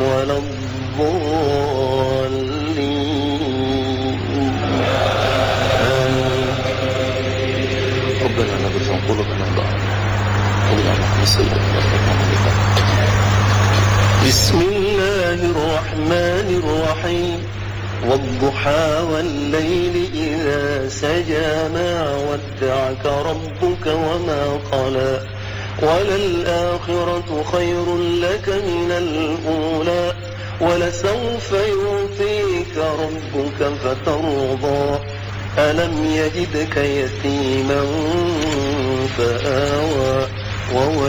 ولا الضالين آمين. ربنا لا تزغ قلوبنا بعد إذ هديتنا. بسم الله الرحمن الرحيم. والضحى والليل إذا سجى ما ودعك ربك وما قلى وللآخرة خير لك من الأولى ولسوف يعطيك ربك فترضى ألم يجدك يتيما فآوى